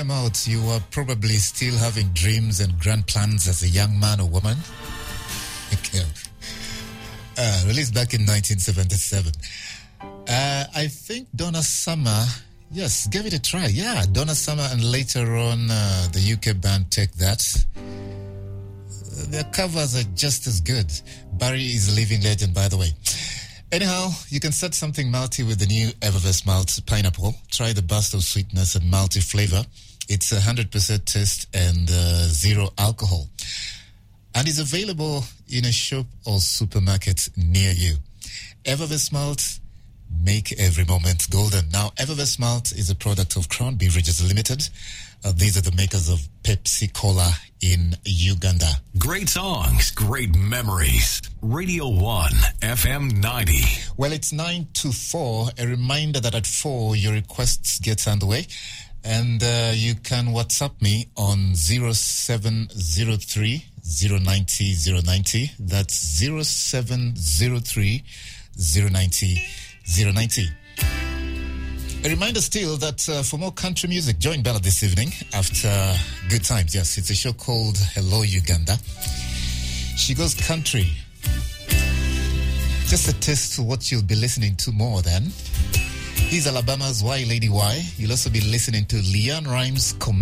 Out, you were probably still having dreams and grand plans as a young man or woman. Okay. Released back in 1977. I think Donna Summer, yes, give it a try. Yeah, Donna Summer, and later on the UK band Take That. Their covers are just as good. Barry is a living legend, by the way. Anyhow, you can start something malty with the new Evervest Malt Pineapple. Try the burst of sweetness and malty flavor. It's 100% taste and zero alcohol. And is available in a shop or supermarket near you. Evervest Malt, make every moment golden. Now, Evervest Malt is a product of Crown Beverages Limited. These are the makers of Pepsi Cola in Uganda. Great songs, great memories. Radio 1, FM 90. Well, it's 9 to 4. A reminder that at 4, your requests get underway. And you can WhatsApp me on 0703 090 090. That's 0703 090 090. A reminder still that for more country music, join Bella this evening after Good Times. Yes, it's a show called Hello Uganda. She goes country. Just a taste to what you'll be listening to more then. He's Alabama's Why Lady Why. You'll also be listening to Leanne Rimes'